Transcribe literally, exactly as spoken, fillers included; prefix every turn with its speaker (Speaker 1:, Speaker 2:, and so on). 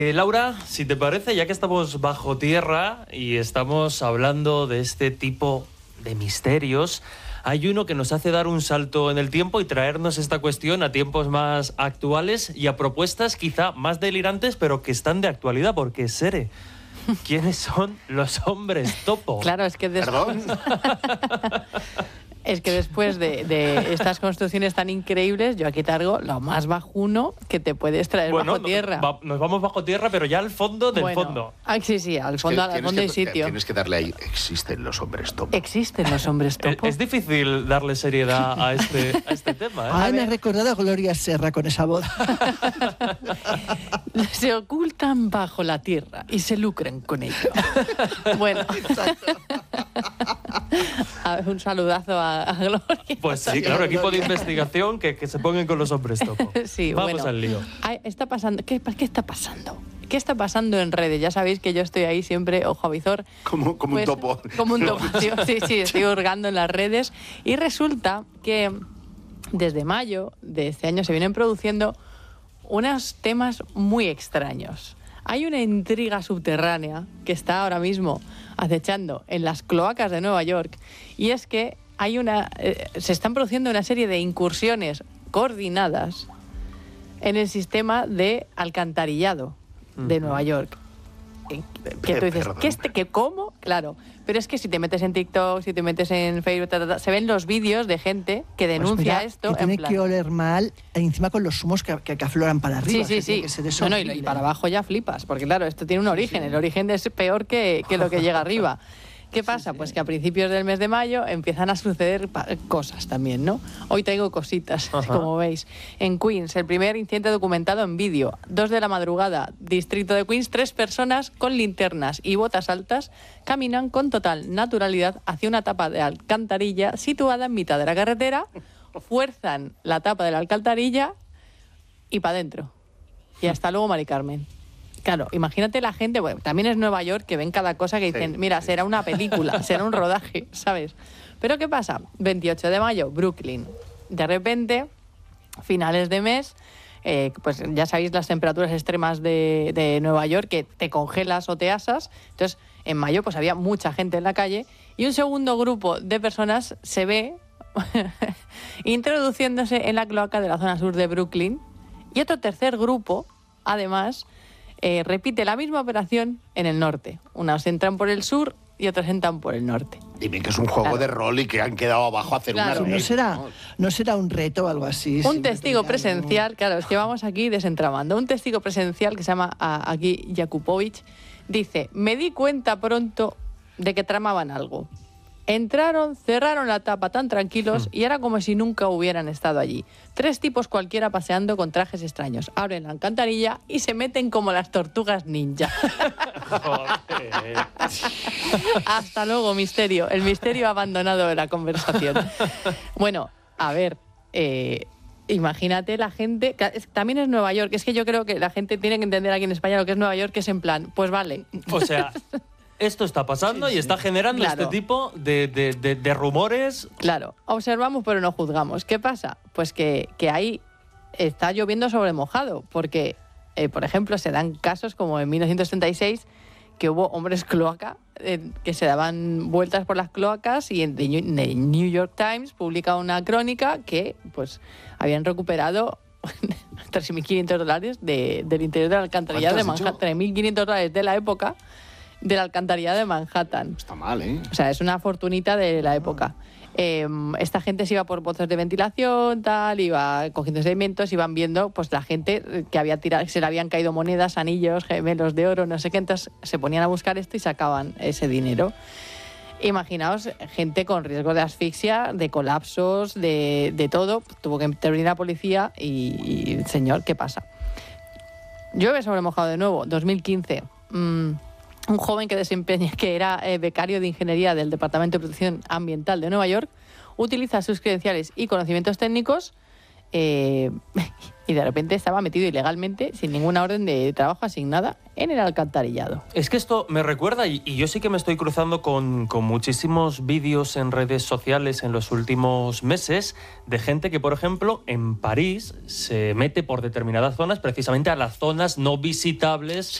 Speaker 1: Eh, Laura, si te parece, ya que estamos bajo tierra y estamos hablando de este tipo de misterios, hay uno que nos hace dar un salto en el tiempo y traernos esta cuestión a tiempos más actuales y a propuestas quizá más delirantes, pero que están de actualidad, porque Sere, ¿quiénes son los hombres topo?
Speaker 2: Claro, es que después... Es que después de, de estas construcciones tan increíbles, yo aquí te traigo lo más bajuno que te puedes traer
Speaker 1: bueno,
Speaker 2: bajo tierra.
Speaker 1: Va, nos vamos bajo tierra, pero ya al fondo del
Speaker 2: bueno,
Speaker 1: fondo.
Speaker 2: Ah, sí, sí, al fondo, al fondo
Speaker 3: que,
Speaker 2: hay sitio.
Speaker 3: Tienes que darle ahí, existen los hombres topo.
Speaker 2: Existen los hombres topo.
Speaker 1: Es, es difícil darle seriedad a este, a este tema, ¿eh?
Speaker 4: Ay, me ha recordado a Gloria Serra con esa voz.
Speaker 2: Se ocultan bajo la tierra y se lucran con ello. Bueno. A ver, un saludazo a, a Gloria.
Speaker 1: Pues sí, claro, equipo de investigación que, que se pongan con los hombres topo.
Speaker 2: Sí,
Speaker 1: vamos
Speaker 2: bueno,
Speaker 1: al lío.
Speaker 2: Está pasando, ¿qué, ¿Qué está pasando? ¿Qué está pasando en redes? Ya sabéis que yo estoy ahí siempre, ojo a visor.
Speaker 3: Como, como
Speaker 2: pues,
Speaker 3: un topo.
Speaker 2: Como un topo, sí, sí, sí, estoy hurgando en las redes. Y resulta que desde mayo de este año se vienen produciendo unos temas muy extraños. Hay una intriga subterránea que está ahora mismo acechando en las cloacas de Nueva York, y es que hay una, eh, se están produciendo una serie de incursiones coordinadas en el sistema de alcantarillado de uh-huh. Nueva York. Que tú dices, ¿qué, este, ¿qué cómo? Claro, pero es que si te metes en TikTok, si te metes en Facebook, ta, ta, ta, se ven los vídeos de gente que denuncia pues mira, esto.
Speaker 4: Que tiene
Speaker 2: en plan...
Speaker 4: que oler mal, encima con los humos que, que, que afloran para arriba.
Speaker 2: Sí, sí, sí.
Speaker 4: No,
Speaker 2: no, y, y para abajo ya flipas, porque claro, esto tiene un origen. Sí, sí. El origen es peor que, que lo que llega arriba. ¿Qué pasa? Sí, sí. Pues que a principios del mes de mayo empiezan a suceder cosas también, ¿no? Hoy traigo cositas, Ajá. como veis. En Queens, el primer incidente documentado en vídeo. Dos de la madrugada, distrito de Queens, tres personas con linternas y botas altas caminan con total naturalidad hacia una tapa de alcantarilla situada en mitad de la carretera, fuerzan la tapa de la alcantarilla y para adentro. Y hasta luego, Mari Carmen. Claro, imagínate la gente, bueno, también es Nueva York, que ven cada cosa que dicen, sí, mira, será una película, será un rodaje, ¿sabes? Pero ¿qué pasa? veintiocho de mayo, Brooklyn. De repente, finales de mes, eh, pues ya sabéis las temperaturas extremas de, de Nueva York, que te congelas o te asas. Entonces, en mayo pues había mucha gente en la calle y un segundo grupo de personas se ve introduciéndose en la cloaca de la zona sur de Brooklyn, y otro tercer grupo, además... Eh, repite la misma operación en el norte. Unos entran por el sur y otros entran por el norte.
Speaker 3: Dime que es un juego claro. de rol y que han quedado abajo a hacer
Speaker 2: claro.
Speaker 3: una...
Speaker 4: ¿No será, ¿No será un reto o algo así?
Speaker 2: Un testigo presencial, claro, es que vamos aquí desentramando. Un testigo presencial que se llama a, aquí Jakupovich dice, me di cuenta pronto de que tramaban algo. Entraron, cerraron la tapa tan tranquilos y era como si nunca hubieran estado allí. Tres tipos cualquiera paseando con trajes extraños. Abren la alcantarilla y se meten como las tortugas ninja. Hasta luego, misterio. El misterio ha abandonado la conversación. Bueno, a ver... Eh, imagínate la gente... También es Nueva York. Es que yo creo que la gente tiene que entender aquí en España lo que es Nueva York, que es en plan, pues vale.
Speaker 1: O sea... Esto está pasando sí, sí. y está generando claro. este tipo de, de, de, de rumores.
Speaker 2: Claro, observamos pero no juzgamos. ¿Qué pasa? Pues que, que ahí está lloviendo sobre mojado, porque, eh, por ejemplo, se dan casos como en mil novecientos treinta y seis, que hubo hombres cloaca eh, que se daban vueltas por las cloacas, y en The New York Times publica una crónica que pues habían recuperado tres mil quinientos dólares de, del interior de la alcantarilla de Manhattan, tres mil quinientos dólares de la época, de la alcantarilla de Manhattan.
Speaker 3: Está mal, ¿eh?
Speaker 2: O sea, es una fortunita de la época. Eh, esta gente se iba por pozos de ventilación, tal, iba cogiendo sedimentos, iban viendo pues la gente que había tirado, se le habían caído monedas, anillos, gemelos de oro, no sé qué, entonces se ponían a buscar esto y sacaban ese dinero. Imaginaos, gente con riesgo de asfixia, de colapsos, de, de todo. Tuvo que intervenir la policía y, y, señor, ¿qué pasa? Llueve sobre mojado de nuevo, dos mil quince. Mmm, un joven que desempeña, que era eh, becario de ingeniería del Departamento de Protección Ambiental de Nueva York, utiliza sus credenciales y conocimientos técnicos eh, y de repente estaba metido ilegalmente, sin ninguna orden de trabajo asignada, en el alcantarillado.
Speaker 1: Es que esto me recuerda, y, y yo sí que me estoy cruzando con, con muchísimos vídeos en redes sociales en los últimos meses de gente que, por ejemplo, en París se mete por determinadas zonas, precisamente a las zonas no visitables